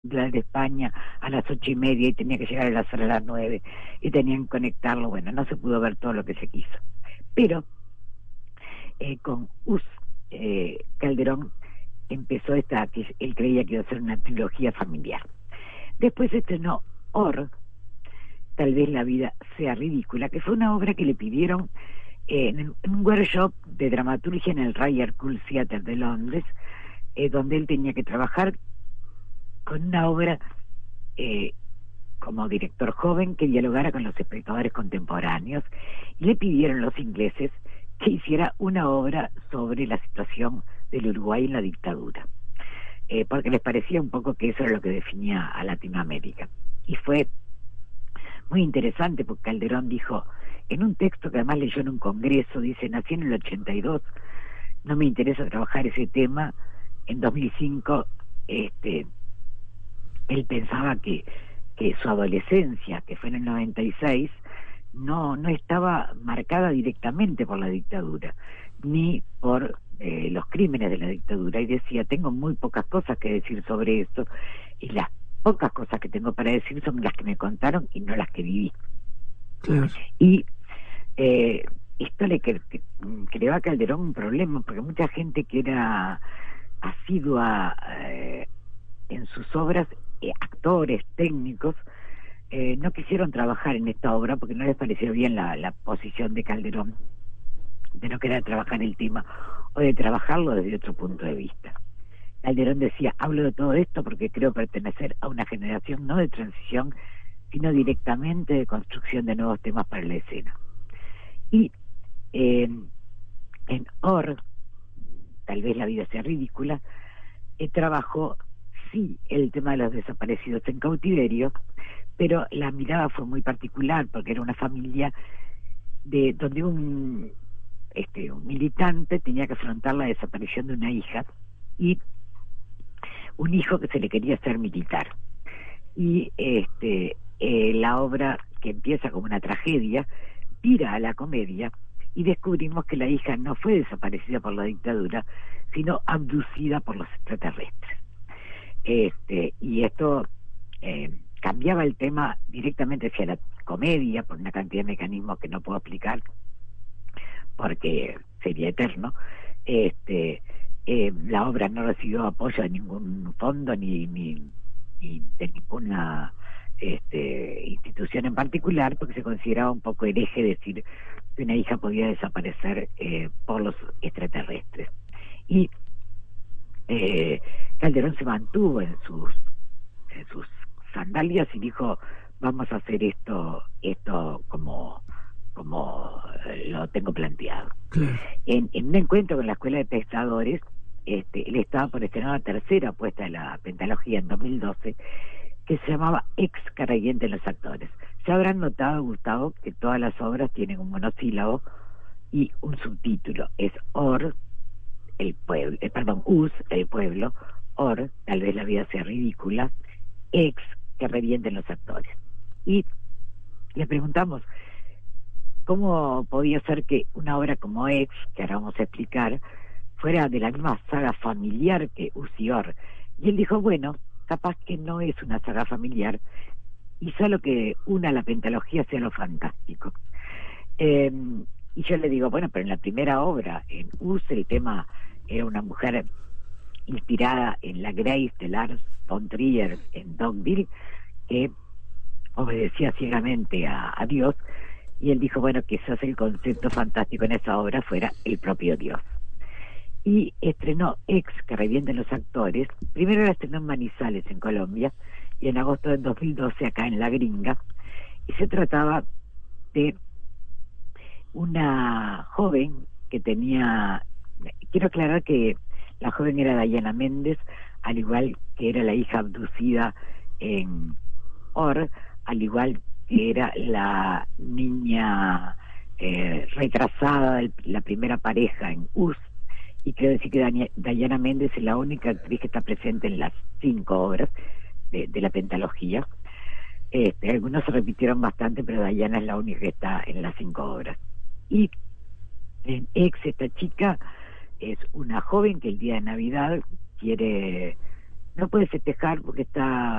de España a las 8:30 y tenía que llegar a la sala a las 9 y tenían que conectarlo. Bueno, no se pudo ver todo lo que se quiso. Pero con Calderón empezó esta, que él creía que iba a ser una trilogía familiar. Después estrenó Or, Tal vez la vida sea ridícula, que fue una obra que le pidieron en un workshop de dramaturgia en el Royal Court Theatre de Londres, donde él tenía que trabajar con una obra como director joven que dialogara con los espectadores contemporáneos, y le pidieron los ingleses que hiciera una obra sobre la situación del Uruguay en la dictadura, porque les parecía un poco que eso era lo que definía a Latinoamérica. Y fue muy interesante porque Calderón dijo, en un texto que además leyó en un congreso, dice: nací en el 82, no me interesa trabajar ese tema. En 2005 él pensaba que su adolescencia, que fue en el 96, no estaba marcada directamente por la dictadura, ni por los crímenes de la dictadura, y decía: tengo muy pocas cosas que decir sobre eso, y las pocas cosas que tengo para decir son las que me contaron y no las que viví. Claro. Y esto le creó a Calderón un problema, porque mucha gente que era asidua en sus obras, actores, técnicos, no quisieron trabajar en esta obra porque no les pareció bien la posición de Calderón de no querer trabajar el tema o de trabajarlo desde otro punto de vista. Calderón decía: hablo de todo esto porque creo pertenecer a una generación no de transición, sino directamente de construcción de nuevos temas para la escena. Y en Or, Tal vez la vida sea ridícula, trabajó sí el tema de los desaparecidos en cautiverio, pero la mirada fue muy particular porque era una familia donde un militante tenía que afrontar la desaparición de una hija y un hijo que se le quería hacer militar. Y la obra, que empieza como una tragedia, vira a la comedia, y descubrimos que la hija no fue desaparecida por la dictadura, sino abducida por los extraterrestres. Y esto cambiaba el tema directamente hacia la comedia por una cantidad de mecanismos que no puedo explicar porque sería eterno. La obra no recibió apoyo de ningún fondo ni de ninguna institución en particular, porque se consideraba un poco hereje decir que una hija podía desaparecer por los extraterrestres. Y Calderón se mantuvo en sus sandalias y dijo: vamos a hacer esto como lo tengo planteado. Claro. En un encuentro con la Escuela de Pescadores, él estaba por estrenar la tercera puesta de la pentalogía en 2012, que se llamaba Ex Carayente en los actores. Ya habrán notado, Gustavo, que todas las obras tienen un monosílabo y un subtítulo. Es Or, el pueblo, Us, el pueblo; Or, Tal vez la vida sea ridícula; Ex, que revienten los actores. Y le preguntamos cómo podía ser que una obra como Ex, que ahora vamos a explicar, fuera de la misma saga familiar que Us y Or. Y él dijo: bueno, capaz que no es una saga familiar, y solo que una la pentalogía sea lo fantástico. Y yo le digo: bueno, pero en la primera obra, en Us, el tema era una mujer inspirada en la Grace de Lars von Trier en Dogville, que obedecía ciegamente a Dios, y él dijo: bueno, quizás el concepto fantástico en esa obra fuera el propio Dios. Y estrenó Ex, que revienten los actores. Primero la estrenó en Manizales, en Colombia, y en agosto del 2012 acá en La Gringa, y se trataba de una joven que tenía... Quiero aclarar que la joven era Dayana Méndez, al igual que era la hija abducida en Or, al igual que era la niña retrasada de la primera pareja en Us. Y quiero decir que Dayana Méndez es la única actriz que está presente en las 5 obras de la pentalogía. Algunos se repitieron bastante, pero Dayana es la única que está en las 5 obras. Y en Ex, esta chica es una joven que el día de Navidad no puede festejar porque está